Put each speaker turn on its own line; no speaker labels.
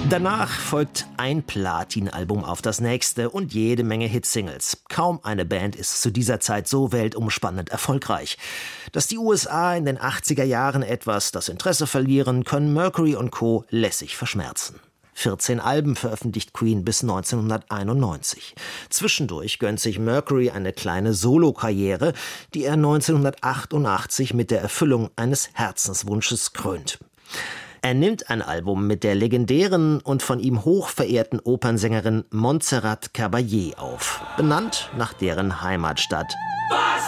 Danach folgt ein Platin-Album auf das nächste und jede Menge Hitsingles. Kaum eine Band ist zu dieser Zeit so weltumspannend erfolgreich. Dass die USA in den 80er Jahren etwas das Interesse verlieren, können Mercury und Co. lässig verschmerzen. 14 Alben veröffentlicht Queen bis 1991. Zwischendurch gönnt sich Mercury eine kleine Solokarriere, die er 1988 mit der Erfüllung eines Herzenswunsches krönt. Er nimmt ein Album mit der legendären und von ihm hoch verehrten Opernsängerin Montserrat Caballé auf, benannt nach deren Heimatstadt